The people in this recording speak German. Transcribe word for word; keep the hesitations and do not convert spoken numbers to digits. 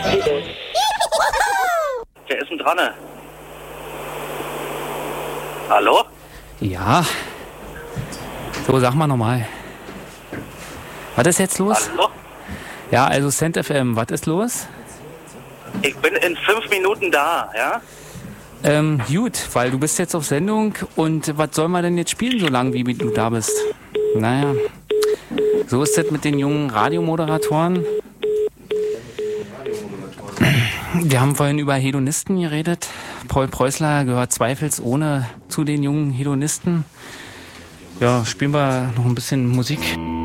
Wer ist denn dran? Hallo? Ja. So, sag mal nochmal. Was ist jetzt los? Hallo? Ja, also Cent F M, was ist los? Ich bin in fünf Minuten da, ja? Ähm, gut, weil du bist jetzt auf Sendung und was soll man denn jetzt spielen, so lange wie du da bist? Naja, so ist das mit den jungen Radiomoderatoren. Wir haben vorhin über Hedonisten geredet. Paul Preußler gehört zweifelsohne zu den jungen Hedonisten. Ja, spielen wir noch ein bisschen Musik.